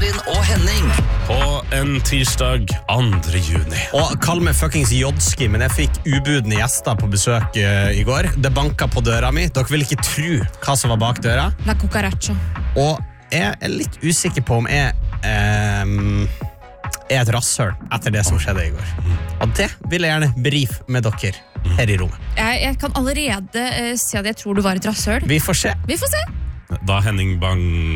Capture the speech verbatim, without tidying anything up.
Martin og Henning. På en tirsdag andre juni. Og kall meg fuckings Jodski, men jeg fikk ubudne gjester på besøk uh, i går. Det banket på døra mi. Dere vil ikke tro hva som var bak døra. La cucaracha. Og jeg er litt usikker på om jeg um, er et rasshøl etter det som skjedde i går. Og det vil jeg gjerne brief med dere her i rommet. Jeg, jeg kan allerede uh, si at jeg tror du var et rasshøl. Vi får se. Vi får se. Da Henning Bang